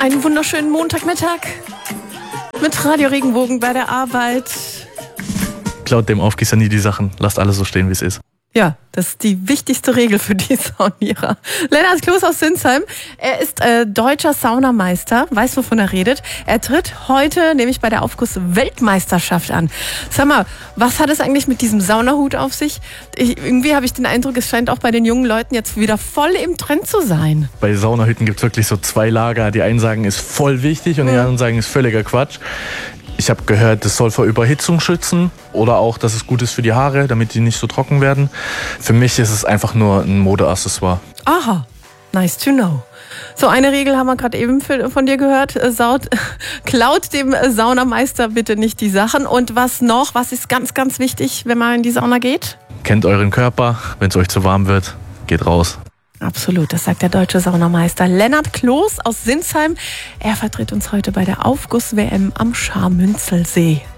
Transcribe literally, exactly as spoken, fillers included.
Einen wunderschönen Montagmittag mit Radio Regenbogen bei der Arbeit. Klaut dem Aufgießer nie die Sachen. Lasst alles so stehen, wie es ist. Ja, das ist die wichtigste Regel für die Saunierer. Lennart Kloß aus Sinsheim, er ist äh, deutscher Saunameister, weiß, wovon er redet. Er tritt heute nämlich bei der Aufguss-Weltmeisterschaft an. Sag mal, was hat es eigentlich mit diesem Saunahut auf sich? Ich, irgendwie habe ich den Eindruck, es scheint auch bei den jungen Leuten jetzt wieder voll im Trend zu sein. Bei Saunahüten gibt es wirklich so zwei Lager. Die einen sagen, ist voll wichtig und die anderen sagen, ist völliger Quatsch. Ich habe gehört, das soll vor Überhitzung schützen oder auch, dass es gut ist für die Haare, damit die nicht so trocken werden. Für mich ist es einfach nur ein Modeaccessoire. Aha, nice to know. So, eine Regel haben wir gerade eben von dir gehört. Saut, klaut dem Saunameister bitte nicht die Sachen. Und was noch? Was ist ganz, ganz wichtig, wenn man in die Sauna geht? Kennt euren Körper. Wenn es euch zu warm wird, geht raus. Absolut, das sagt der deutsche Saunameister Lennart Kloß aus Sinsheim. Er vertritt uns heute bei der Aufguss-W M am Scharmünzelsee.